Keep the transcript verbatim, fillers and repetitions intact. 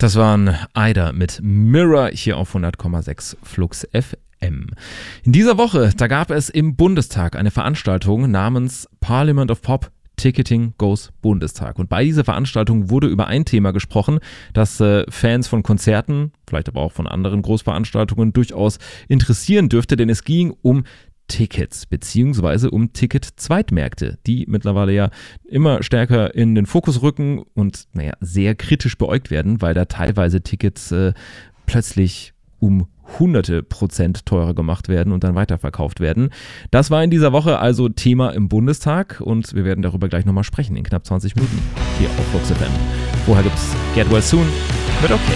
Das waren Aida mit Mirror hier auf hundert Komma sechs Flux F M. In dieser Woche, da gab es im Bundestag eine Veranstaltung namens Parliament of Pop. Ticketing goes Bundestag. Und bei dieser Veranstaltung wurde über ein Thema gesprochen, das äh, Fans von Konzerten, vielleicht aber auch von anderen Großveranstaltungen durchaus interessieren dürfte, denn es ging um Tickets beziehungsweise um Ticket-Zweitmärkte, die mittlerweile ja immer stärker in den Fokus rücken und naja, sehr kritisch beäugt werden, weil da teilweise Tickets äh, plötzlich um hunderte Prozent teurer gemacht werden und dann weiterverkauft werden. Das war in dieser Woche also Thema im Bundestag und wir werden darüber gleich nochmal sprechen in knapp zwanzig Minuten hier auf Flux F M. Vorher gibt's Get Well Soon mit OK.